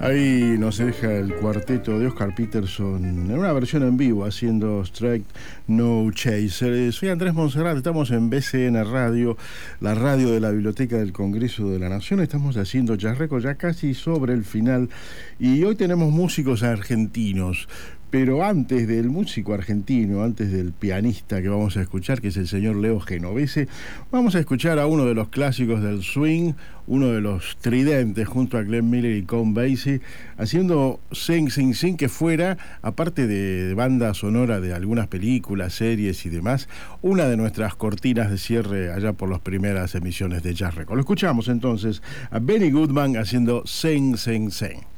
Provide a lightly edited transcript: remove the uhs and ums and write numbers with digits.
Ahí nos deja el cuarteto de Oscar Peterson en una versión en vivo haciendo Strike No Chaser. Soy Andrés Monserrat, estamos en BCN Radio, la radio de la Biblioteca del Congreso de la Nación. Estamos haciendo Jazz Record ya casi sobre el final y hoy tenemos músicos argentinos. Pero antes del músico argentino, antes del pianista que vamos a escuchar, que es el señor Leo Genovese, vamos a escuchar a uno de los clásicos del swing, uno de los tridentes junto a Glenn Miller y Count Basie, haciendo Sing Sing Sing, que fuera, aparte de banda sonora de algunas películas, series y demás, una de nuestras cortinas de cierre allá por las primeras emisiones de Jazz Record. Lo escuchamos entonces a Benny Goodman haciendo Sing Sing Sing.